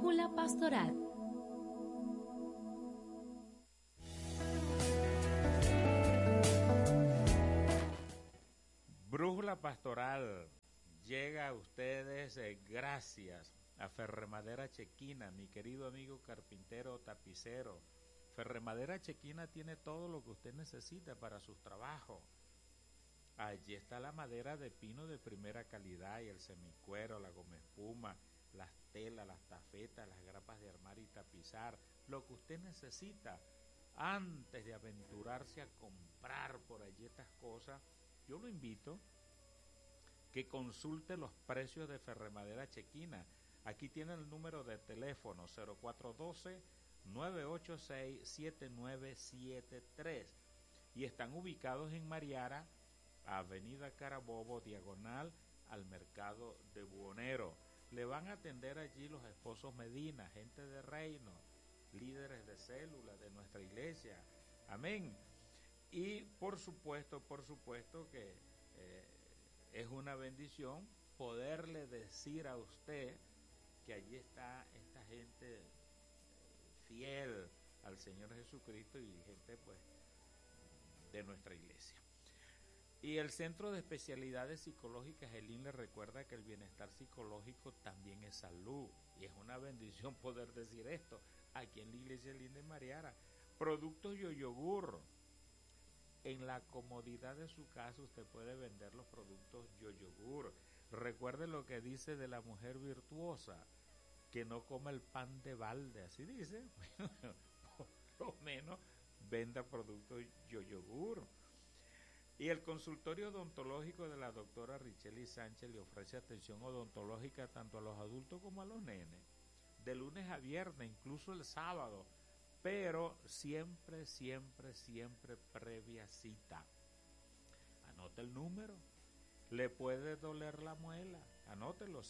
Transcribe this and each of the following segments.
Brújula Pastoral. Brújula Pastoral llega a ustedes gracias a Ferremadera Chequina, mi querido amigo carpintero tapicero. Ferremadera Chequina tiene todo lo que usted necesita para sus trabajos. Allí está la madera de pino de primera calidad y el semicuero, la goma espuma, las telas, las tafetas, las grapas de armar y tapizar, lo que usted necesita. Antes de aventurarse a comprar por allí estas cosas, yo lo invito que consulte los precios de Ferremadera Chequina. Aquí tiene el número de teléfono 0412-986-7973 y están ubicados en Mariara, Avenida Carabobo, diagonal al Mercado de Buhonero. Le van a atender allí los esposos Medina, gente de reino, líderes de célula de nuestra iglesia. Amén. Y por supuesto que es una bendición poderle decir a usted que allí está esta gente fiel al Señor Jesucristo y gente pues de nuestra iglesia. Y el Centro de Especialidades Psicológicas ELIN le recuerda que el bienestar psicológico también es salud, y es una bendición poder decir esto aquí en la iglesia ELIN de Mariara. Productos Yoyogur. En la comodidad de su casa usted puede vender los productos Yoyogur. Recuerde lo que dice de la mujer virtuosa, que no come el pan de balde, así dice. Bueno, por lo menos venda productos Yoyogur. Y el consultorio odontológico de la doctora Richely Sánchez le ofrece atención odontológica tanto a los adultos como a los nenes, de lunes a viernes, incluso el sábado, pero siempre previa cita. Anote el número. Le puede doler la muela, anótelo,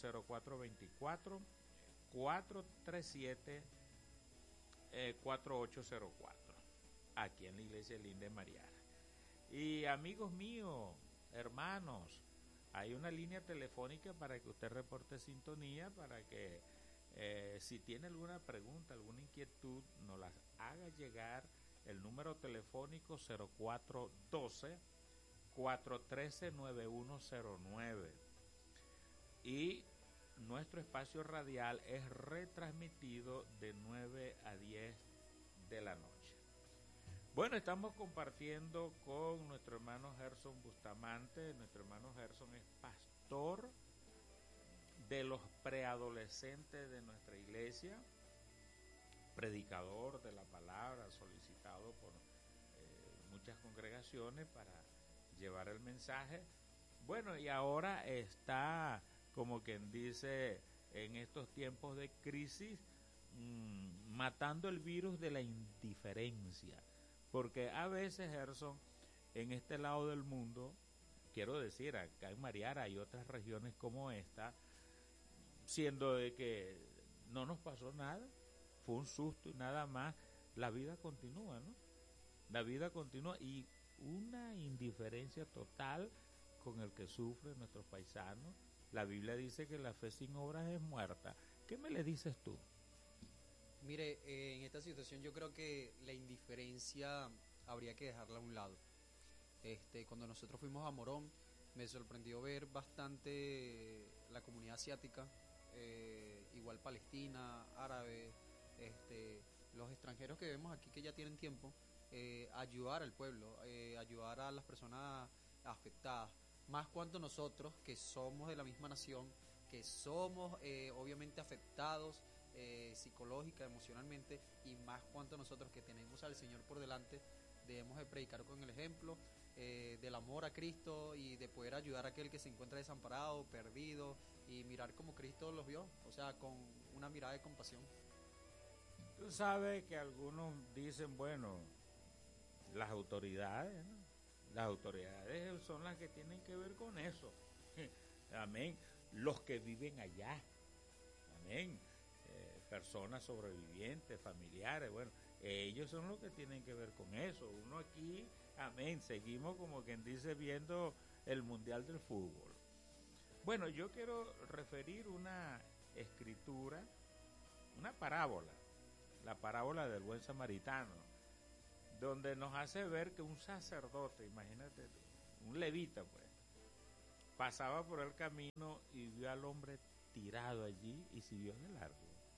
0424-437-4804, aquí en la iglesia ELIN de Mariara. Y amigos míos, hermanos, hay una línea telefónica para que usted reporte sintonía, para que si tiene alguna pregunta, alguna inquietud, nos las haga llegar. El número telefónico 0412-413-9109. Y nuestro espacio radial es retransmitido de 9 a 10 de la noche. Bueno, estamos compartiendo con nuestro hermano Gerson Bustamante. Nuestro hermano Gerson es pastor de los preadolescentes de nuestra iglesia, predicador de la palabra, solicitado por muchas congregaciones para llevar el mensaje. Bueno, y ahora está, como quien dice, en estos tiempos de crisis, matando el virus de la indiferencia. Porque a veces, Gerson, en este lado del mundo, quiero decir, acá en Mariara hay otras regiones como esta, siendo de que no nos pasó nada, fue un susto y nada más, la vida continúa, ¿no? La vida continúa y una indiferencia total con el que sufren nuestros paisanos. La Biblia dice que la fe sin obras es muerta. ¿Qué me le dices tú? Mire, en esta situación yo creo que la indiferencia habría que dejarla a un lado. Cuando nosotros fuimos a Morón, me sorprendió ver bastante la comunidad asiática, igual Palestina, árabe, los extranjeros que vemos aquí que ya tienen tiempo, ayudar al pueblo, ayudar a las personas afectadas, más cuanto nosotros que somos de la misma nación, que somos obviamente afectados psicológica, emocionalmente, y más cuanto nosotros que tenemos al Señor por delante, debemos de predicar con el ejemplo del amor a Cristo y de poder ayudar a aquel que se encuentra desamparado, perdido, y mirar como Cristo los vio, o sea, con una mirada de compasión. Tú sabes que algunos dicen, bueno, las autoridades, ¿no? Las autoridades son las que tienen que ver con eso. Amén. Los que viven allá. Amén. Personas sobrevivientes, familiares, bueno, ellos son los que tienen que ver con eso. Uno aquí, amén, seguimos como quien dice viendo el Mundial del Fútbol. Bueno, yo quiero referir una escritura una parábola, la parábola del buen samaritano, donde nos hace ver que un sacerdote, imagínate, un levita pues, pasaba por el camino y vio al hombre tirado allí y siguió de largo.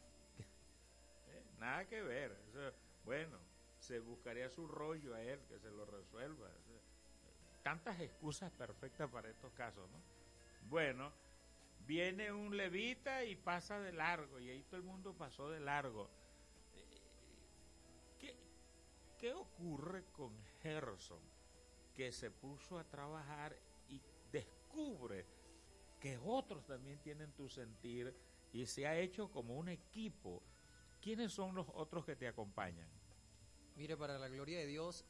Nada que ver. Eso, bueno, se buscaría su rollo a él, que se lo resuelva. Tantas excusas perfectas para estos casos, ¿no? Bueno, viene un levita y pasa de largo, y ahí todo el mundo pasó de largo. ¿Qué, qué ocurre con Gerson, que se puso a trabajar y descubre que otros también tienen tu sentir y se ha hecho como un equipo? ¿Quiénes son los otros que te acompañan? Mire, para la gloria de Dios,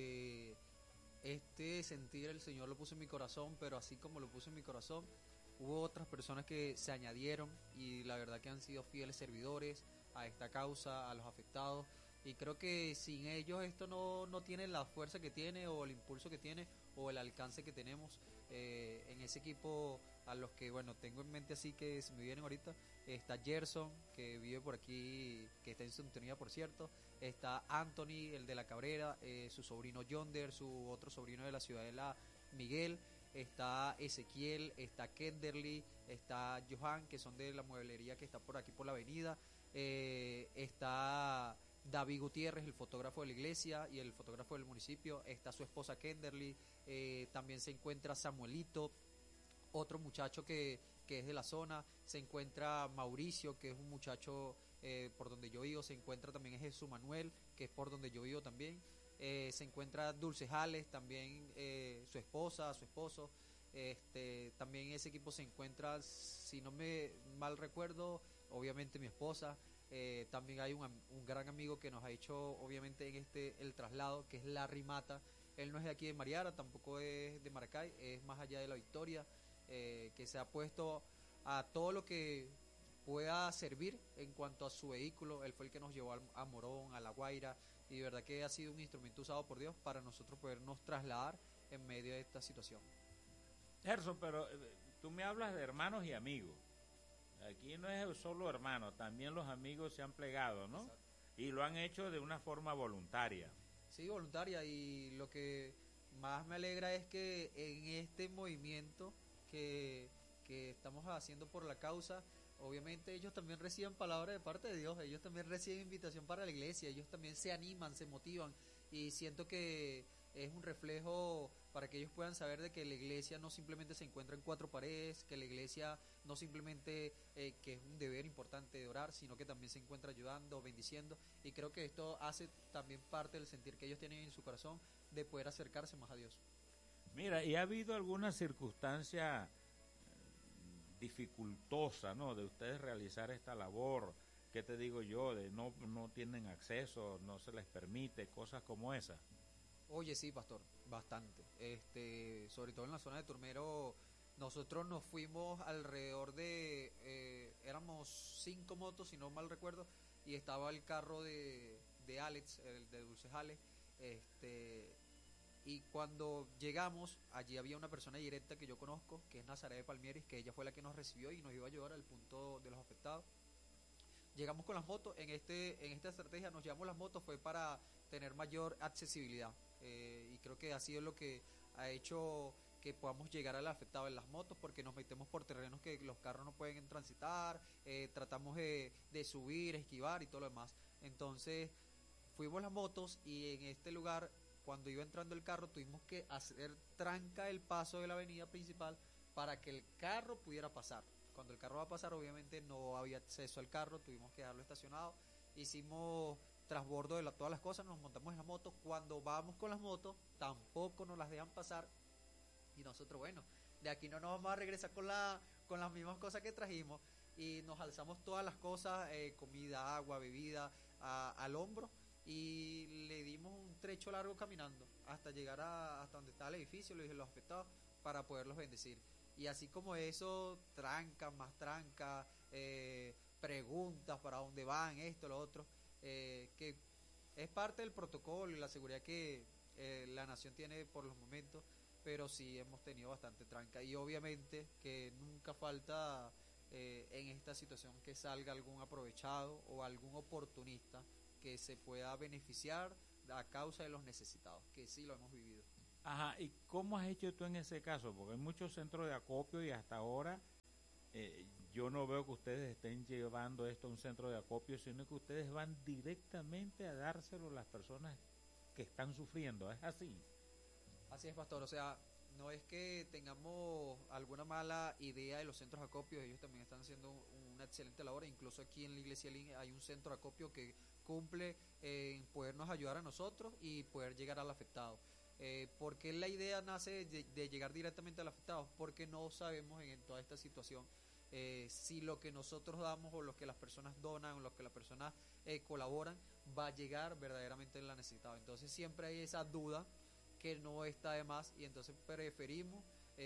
este sentir el Señor lo puso en mi corazón, pero así como lo puso en mi corazón, hubo otras personas que se añadieron y la verdad que han sido fieles servidores a esta causa, a los afectados, y creo que sin ellos esto no tiene la fuerza que tiene o el impulso que tiene o el alcance que tenemos en ese equipo. A los que, bueno, tengo en mente así que se me vienen ahorita, está Gerson, que vive por aquí, que está en sintonía por cierto, está Anthony, el de la Cabrera, su sobrino Yonder, su otro sobrino de la Ciudadela, Miguel, está Ezequiel, está Kenderly, está Johan, que son de la mueblería que está por aquí por la avenida, está David Gutiérrez, el fotógrafo de la iglesia y el fotógrafo del municipio, está su esposa Kenderly, también se encuentra Samuelito, otro muchacho que es de la zona, se encuentra Mauricio, que es un muchacho por donde yo vivo, se encuentra también Jesús Manuel, que es por donde yo vivo también, se encuentra Dulce Jales, también su esposa, su esposo, también ese equipo se encuentra, si no me mal recuerdo, obviamente mi esposa, también hay un gran amigo que nos ha hecho obviamente en el traslado, que es Larry Mata. Él no es de aquí de Mariara, tampoco es de Maracay, es más allá de La Victoria, que se ha puesto a todo lo que pueda servir en cuanto a su vehículo. Él fue el que nos llevó a Morón, a La Guaira, y de verdad que ha sido un instrumento usado por Dios para nosotros podernos trasladar en medio de esta situación. Gerson, pero tú me hablas de hermanos y amigos. Aquí no es solo hermanos, también los amigos se han plegado, ¿no? Exacto. Y lo han hecho de una forma voluntaria. Sí, voluntaria, y lo que más me alegra es que en este movimiento que estamos haciendo por la causa, obviamente ellos también reciben palabras de parte de Dios, ellos también reciben invitación para la iglesia, ellos también se animan, se motivan, y siento que es un reflejo para que ellos puedan saber de que la iglesia no simplemente se encuentra en cuatro paredes, que la iglesia no simplemente que es un deber importante de orar, sino que también se encuentra ayudando, bendiciendo, y creo que esto hace también parte del sentir que ellos tienen en su corazón de poder acercarse más a Dios. Mira, ¿y ha habido alguna circunstancia dificultosa, ¿no?, de ustedes realizar esta labor? ¿Qué te digo yo? De no tienen acceso, no se les permite, cosas como esas. Oye, sí, pastor, bastante. Sobre todo en la zona de Turmero, nosotros nos fuimos alrededor de, éramos 5 motos, si no mal recuerdo, y estaba el carro de Alex, el de Dulce Jales, y cuando llegamos, allí había una persona directa que yo conozco, que es Nazaret de Palmieres, que ella fue la que nos recibió y nos iba a llevar al punto de los afectados. Llegamos con las motos, en esta estrategia nos llevamos las motos fue para tener mayor accesibilidad, y creo que ha sido lo que ha hecho que podamos llegar al afectado en las motos, porque nos metemos por terrenos que los carros no pueden transitar, tratamos de subir, esquivar y todo lo demás. Entonces fuimos las motos y en este lugar, cuando iba entrando el carro, tuvimos que hacer tranca el paso de la avenida principal para que el carro pudiera pasar. Cuando el carro va a pasar, obviamente no había acceso al carro, tuvimos que dejarlo estacionado, hicimos trasbordo de todas las cosas, nos montamos en la moto. Cuando vamos con las motos tampoco nos las dejan pasar, y nosotros, bueno, de aquí no nos vamos a regresar con las mismas cosas que trajimos, y nos alzamos todas las cosas, comida, agua, bebida, al hombro, y le dimos un trecho largo caminando hasta llegar hasta donde estaba el edificio, los afectados, para poderlos bendecir. Y así como eso, tranca, más tranca, preguntas para dónde van, esto, lo otro, que es parte del protocolo y la seguridad que la nación tiene por los momentos, pero sí hemos tenido bastante tranca, y obviamente que nunca falta en esta situación que salga algún aprovechado o algún oportunista que se pueda beneficiar a causa de los necesitados, que sí lo hemos vivido. Ajá, ¿y cómo has hecho tú en ese caso? Porque hay muchos centros de acopio y hasta ahora yo no veo que ustedes estén llevando esto a un centro de acopio, sino que ustedes van directamente a dárselo a las personas que están sufriendo. ¿Es así? Así es, pastor. O sea, no es que tengamos alguna mala idea de los centros de acopio, ellos también están haciendo una excelente labor. Incluso aquí en la iglesia Lin hay un centro de acopio que cumple en podernos ayudar a nosotros y poder llegar al afectado. ¿Por qué la idea nace de llegar directamente al afectado? Porque no sabemos en toda esta situación si lo que nosotros damos o lo que las personas donan o lo que las personas colaboran va a llegar verdaderamente al necesitado. Entonces siempre hay esa duda que no está de más y entonces preferimos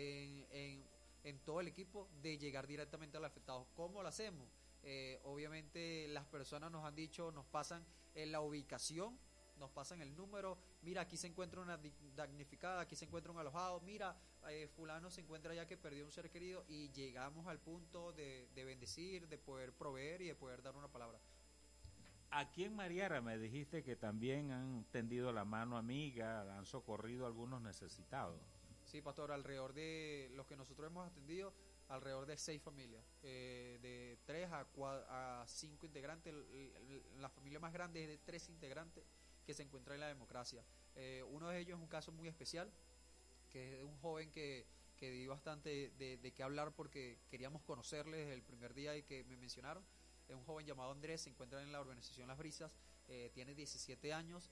en todo el equipo de llegar directamente al afectado. ¿Cómo lo hacemos? Obviamente las personas nos han dicho, nos pasan la ubicación, nos pasan el número, mira, aquí se encuentra una damnificada, aquí se encuentra un alojado, mira, fulano se encuentra allá que perdió un ser querido, y llegamos al punto de bendecir, de poder proveer y de poder dar una palabra. Aquí en Mariara me dijiste que también han tendido la mano amiga, han socorrido a algunos necesitados. Sí, pastor, alrededor de los que nosotros hemos atendido, alrededor de 6 familias, de 3 a 5 integrantes. La familia más grande es de 3 integrantes que se encuentra en la democracia. Uno de ellos es un caso muy especial, que es un joven que di bastante de qué hablar porque queríamos conocerle desde el primer día y que me mencionaron. Es un joven llamado Andrés, se encuentra en la urbanización Las Brisas, tiene 17 años,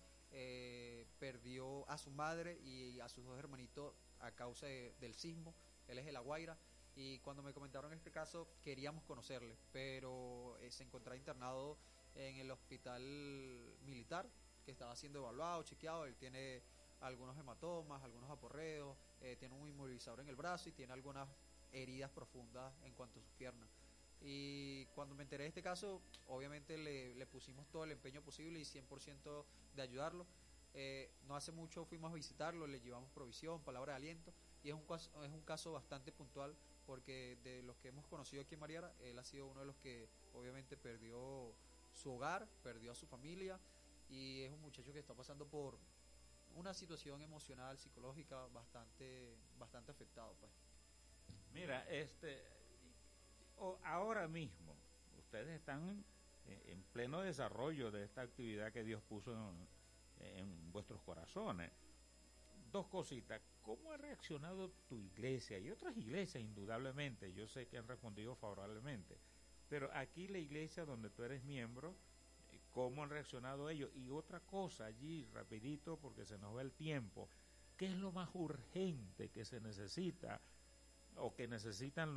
perdió a su madre y a sus 2 hermanitos a causa del sismo. Él es de La Guaira, y cuando me comentaron este caso queríamos conocerle, pero se encontraba internado en el hospital militar, que estaba siendo evaluado, chequeado. Él tiene algunos hematomas, algunos aporreos, tiene un inmovilizador en el brazo y tiene algunas heridas profundas en cuanto a sus piernas. Y cuando me enteré de este caso, obviamente le pusimos todo el empeño posible y 100% de ayudarlo. No hace mucho fuimos a visitarlo, le llevamos provisión, palabra de aliento, y es un caso bastante puntual porque de los que hemos conocido aquí en Mariara, él ha sido uno de los que obviamente perdió su hogar, perdió a su familia, y es un muchacho que está pasando por una situación emocional, psicológica bastante afectado, pues. Mira, ahora mismo ustedes están en pleno desarrollo de esta actividad que Dios puso en vuestros corazones. 2 cositas: ¿cómo ha reaccionado tu iglesia y otras iglesias? Indudablemente, yo sé que han respondido favorablemente, pero aquí la iglesia donde tú eres miembro, ¿cómo han reaccionado ellos? Y otra cosa allí, rapidito, porque se nos va el tiempo: ¿qué es lo más urgente que se necesita o que necesitan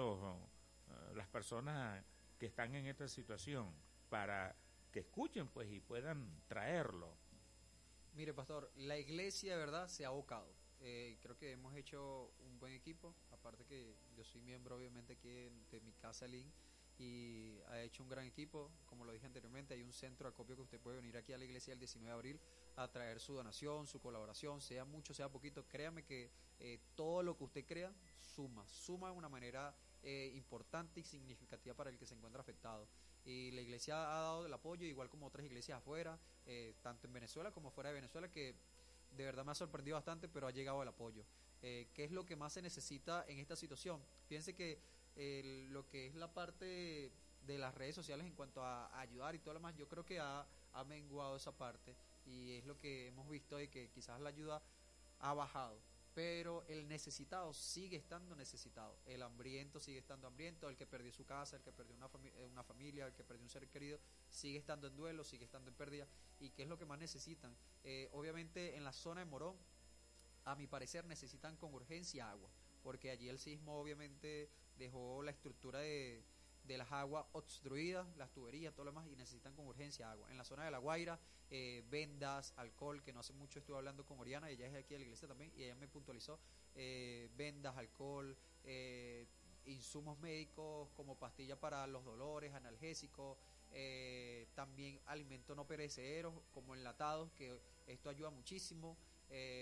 las personas que están en esta situación para que escuchen pues y puedan traerlo? Mire, pastor, la iglesia de verdad se ha abocado. Creo que hemos hecho un buen equipo, aparte que yo soy miembro obviamente aquí de mi casa Lin, y ha hecho un gran equipo. Como lo dije anteriormente, hay un centro de acopio que usted puede venir aquí a la iglesia el 19 de abril a traer su donación, su colaboración, sea mucho, sea poquito. Créame que todo lo que usted crea suma de una manera importante y significativa para el que se encuentra afectado. Y la iglesia ha dado el apoyo, igual como otras iglesias afuera, tanto en Venezuela como fuera de Venezuela, que de verdad me ha sorprendido bastante, pero ha llegado el apoyo. ¿Qué es lo que más se necesita en esta situación? Fíjense que lo que es la parte de las redes sociales en cuanto a ayudar y todo lo demás, yo creo que ha menguado esa parte, y es lo que hemos visto de que quizás la ayuda ha bajado, pero el necesitado sigue estando necesitado, el hambriento sigue estando hambriento, el que perdió su casa, el que perdió una familia, el que perdió un ser querido, sigue estando en duelo, sigue estando en pérdida. ¿Y qué es lo que más necesitan? Obviamente en la zona de Morón, a mi parecer, necesitan con urgencia agua, porque allí el sismo obviamente dejó la estructura de las aguas obstruidas, las tuberías, todo lo demás, y necesitan con urgencia agua. En la zona de La Guaira, vendas, alcohol, que no hace mucho estuve hablando con Oriana, ella es aquí de la iglesia también, y ella me puntualizó, vendas, alcohol, insumos médicos como pastillas para los dolores, analgésicos, también alimentos no perecederos como enlatados, que esto ayuda muchísimo,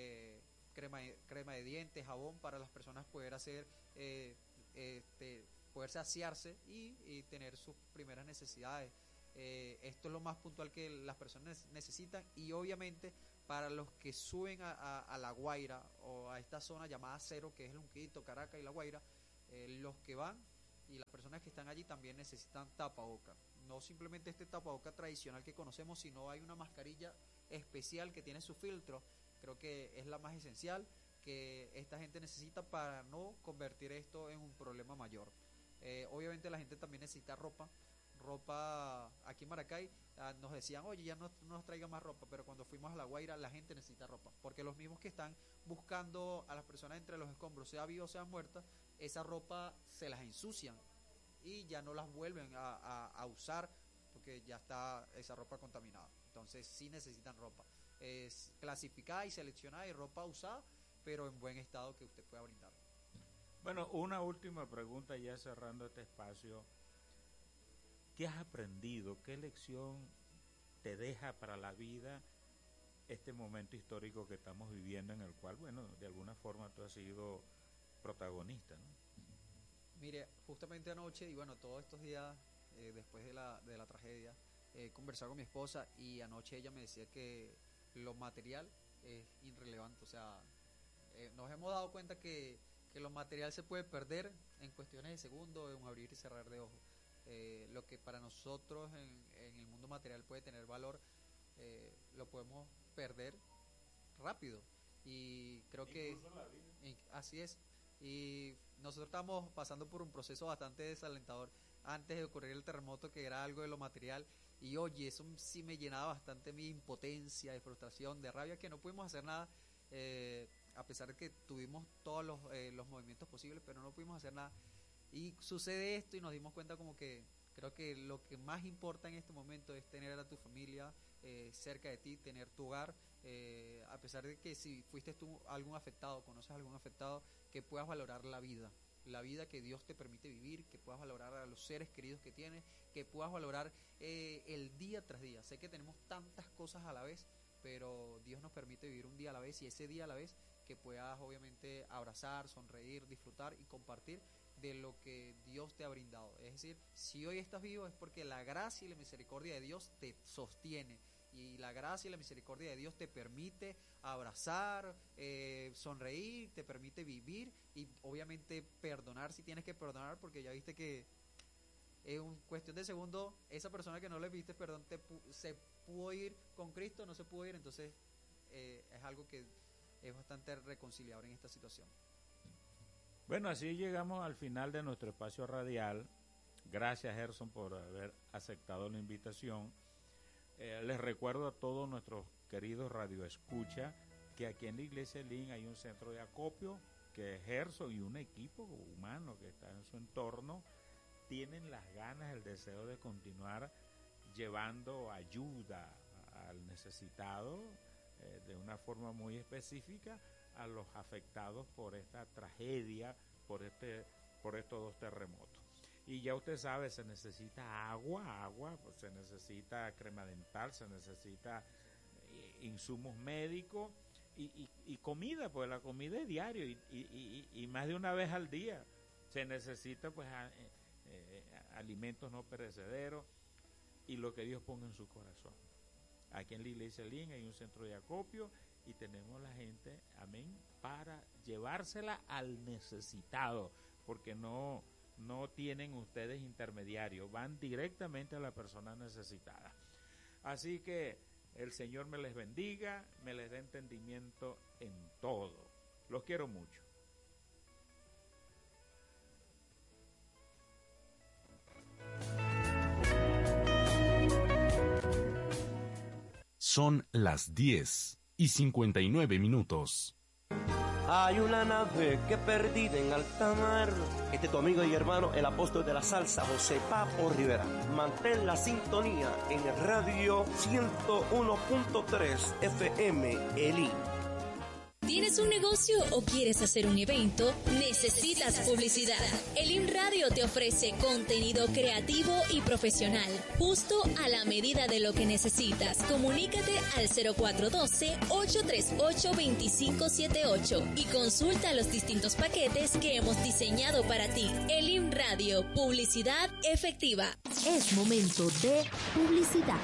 crema de dientes, jabón para las personas poder hacer poder saciarse y tener sus primeras necesidades. Esto es lo más puntual que las personas necesitan, y obviamente para los que suben a La Guaira o a esta zona llamada Cero, que es el Unquito, Caracas y La Guaira, los que van y las personas que están allí también necesitan tapaboca. No simplemente este tapaboca tradicional que conocemos, sino hay una mascarilla especial que tiene su filtro. Creo que es la más esencial que esta gente necesita para no convertir esto en un problema mayor. Obviamente la gente también necesita ropa aquí en Maracay. Nos decían, oye, ya no nos traigan más ropa, pero cuando fuimos a La Guaira la gente necesita ropa, porque los mismos que están buscando a las personas entre los escombros, sea vivas o sea muertas, esa ropa se las ensucian y ya no las vuelven a usar, porque ya está esa ropa contaminada. Entonces sí necesitan ropa, es clasificada y seleccionada, y ropa usada pero en buen estado que usted pueda brindar. Bueno, una última pregunta ya cerrando este espacio. ¿Qué has aprendido? ¿Qué lección te deja para la vida este momento histórico que estamos viviendo, en el cual, bueno, de alguna forma tú has sido protagonista, ¿no? Mire, justamente anoche, y bueno, todos estos días después de la tragedia, he conversado con mi esposa, y anoche ella me decía que lo material es irrelevante. O sea, nos hemos dado cuenta que lo material se puede perder en cuestiones de segundos, en un abrir y cerrar de ojos. Lo que para nosotros en el mundo material puede tener valor, lo podemos perder rápido, y creo que así es. Y nosotros estamos pasando por un proceso bastante desalentador antes de ocurrir el terremoto, que era algo de lo material, y oye, eso sí me llenaba bastante mi impotencia, de frustración, de rabia, que no pudimos hacer nada, a pesar de que tuvimos todos los movimientos posibles, pero no pudimos hacer nada. Y sucede esto y nos dimos cuenta como que creo que lo que más importa en este momento es tener a tu familia cerca de ti, tener tu hogar, a pesar de que si fuiste tú algún afectado, conoces a algún afectado, que puedas valorar la vida que Dios te permite vivir, que puedas valorar a los seres queridos que tienes, que puedas valorar el día tras día. Sé que tenemos tantas cosas a la vez, pero Dios nos permite vivir un día a la vez, y ese día a la vez que puedas obviamente abrazar, sonreír, disfrutar y compartir de lo que Dios te ha brindado. Es decir, si hoy estás vivo es porque la gracia y la misericordia de Dios te sostiene, y la gracia y la misericordia de Dios te permite abrazar, sonreír, te permite vivir, y obviamente perdonar si tienes que perdonar, porque ya viste que en cuestión de segundos esa persona que no le pediste perdón se pudo ir con Cristo, no se pudo ir. Entonces es algo que es bastante reconciliador en esta situación. Bueno, así llegamos al final de nuestro espacio radial. Gracias, Gerson, por haber aceptado la invitación. Les recuerdo a todos nuestros queridos radioescuchas que aquí en la Iglesia Elín hay un centro de acopio, que Gerson y un equipo humano que está en su entorno tienen las ganas, el deseo de continuar llevando ayuda al necesitado de una forma muy específica a los afectados por esta tragedia, por estos dos terremotos. Y ya usted sabe, se necesita agua, pues se necesita crema dental, se necesita insumos médicos y comida, pues la comida es diario y más de una vez al día. Se necesita pues alimentos no perecederos y lo que Dios ponga en su corazón. Aquí en la Iglesia Elín hay un centro de acopio y tenemos la gente, amén, para llevársela al necesitado, porque no tienen ustedes intermediarios, van directamente a la persona necesitada. Así que el Señor me les bendiga, me les dé entendimiento en todo. Los quiero mucho. Son las 10:59. Hay una nave que perdida en alta mar. Este es tu amigo y hermano, el apóstol de la salsa, José Papo Rivera. Mantén la sintonía en el radio 101.3 FM Elín. ¿Tienes un negocio o quieres hacer un evento? ¿Necesitas publicidad? El IM Radio te ofrece contenido creativo y profesional, justo a la medida de lo que necesitas. Comunícate al 0412-838-2578 y consulta los distintos paquetes que hemos diseñado para ti. El IM Radio, publicidad efectiva. Es momento de publicidad.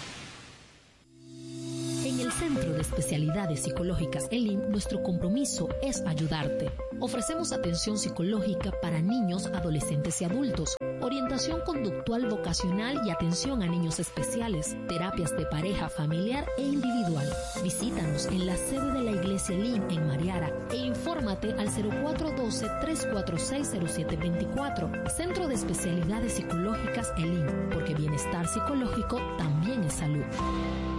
En el Centro de Especialidades Psicológicas ELIM, nuestro compromiso es ayudarte. Ofrecemos atención psicológica para niños, adolescentes y adultos, orientación conductual vocacional y atención a niños especiales, terapias de pareja, familiar e individual. Visítanos en la sede de la Iglesia ELIM en Mariara e infórmate al 0412-346-0724. Centro de Especialidades Psicológicas ELIM, porque bienestar psicológico también es salud.